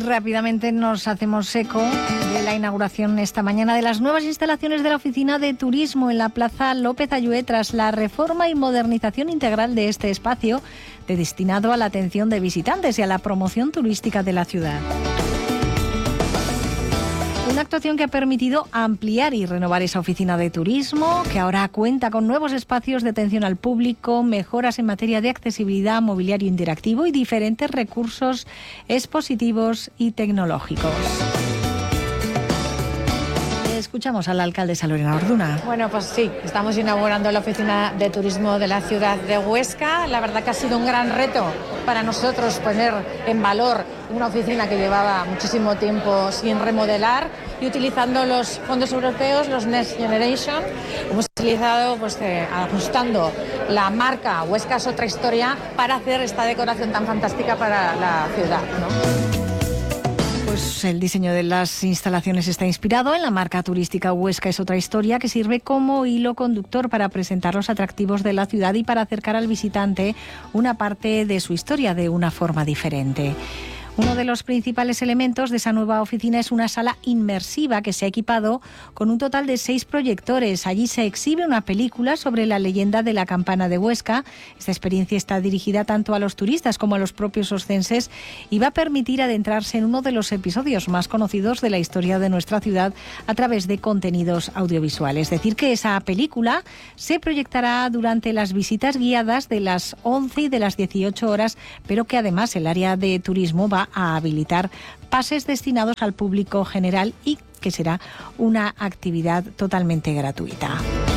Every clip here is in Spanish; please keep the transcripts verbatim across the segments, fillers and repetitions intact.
rápidamente nos hacemos eco de la inauguración esta mañana de las nuevas instalaciones de la Oficina de Turismo en la Plaza López Ayué tras la reforma y modernización integral de este espacio destinado a la atención de visitantes y a la promoción turística de la ciudad. Una actuación que ha permitido ampliar y renovar esa oficina de turismo, que ahora cuenta con nuevos espacios de atención al público, mejoras en materia de accesibilidad, mobiliario interactivo y diferentes recursos expositivos y tecnológicos. Escuchamos a la alcaldesa Lorena Orduna. Bueno, pues sí, estamos inaugurando la oficina de turismo de la ciudad de Huesca. La verdad que ha sido un gran reto para nosotros poner en valor una oficina que llevaba muchísimo tiempo sin remodelar y utilizando los fondos europeos, los Next Generation. Hemos utilizado, pues, eh, ajustando la marca Huesca es otra historia para hacer esta decoración tan fantástica para la ciudad, ¿no? Pues el diseño de las instalaciones está inspirado en la marca turística Huesca es otra historia, que sirve como hilo conductor para presentar los atractivos de la ciudad y para acercar al visitante una parte de su historia de una forma diferente. Uno de los principales elementos de esa nueva oficina es una sala inmersiva que se ha equipado con un total de seis proyectores. Allí se exhibe una película sobre la leyenda de la campana de Huesca. Esta experiencia está dirigida tanto a los turistas como a los propios oscenses y va a permitir adentrarse en uno de los episodios más conocidos de la historia de nuestra ciudad a través de contenidos audiovisuales. Es decir, que esa película se proyectará durante las visitas guiadas de las once y de las dieciocho horas, pero que además el área de turismo va a habilitar pases destinados al público general y que será una actividad totalmente gratuita.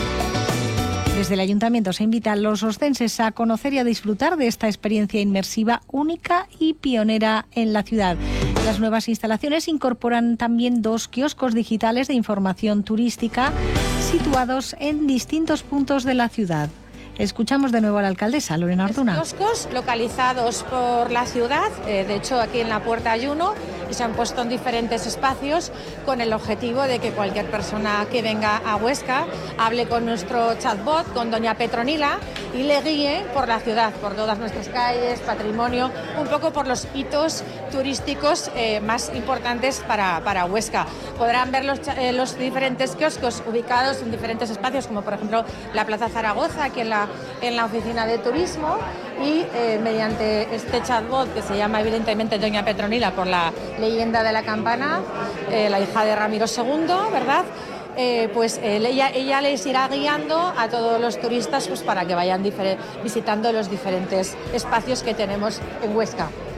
Desde el Ayuntamiento se invita a los oscenses a conocer y a disfrutar de esta experiencia inmersiva única y pionera en la ciudad. Las nuevas instalaciones incorporan también dos kioscos digitales de información turística situados en distintos puntos de la ciudad. Escuchamos de nuevo a la alcaldesa, Lorena Orduna. Kioscos localizados por la ciudad, eh, de hecho aquí en la Puerta hay uno, y se han puesto en diferentes espacios con el objetivo de que cualquier persona que venga a Huesca hable con nuestro chatbot, con doña Petronila, y le guíe por la ciudad, por todas nuestras calles, patrimonio, un poco por los hitos turísticos eh, más importantes para, para Huesca. Podrán ver los, eh, los diferentes kioscos ubicados en diferentes espacios, como por ejemplo la Plaza Zaragoza, aquí en la, en la oficina de turismo, y eh, mediante este chatbot que se llama evidentemente doña Petronila por la leyenda de la campana, eh, la hija de Ramiro segundo, ¿verdad? Eh, pues eh, ella, ella les irá guiando a todos los turistas, pues, para que vayan visitando los diferentes espacios que tenemos en Huesca.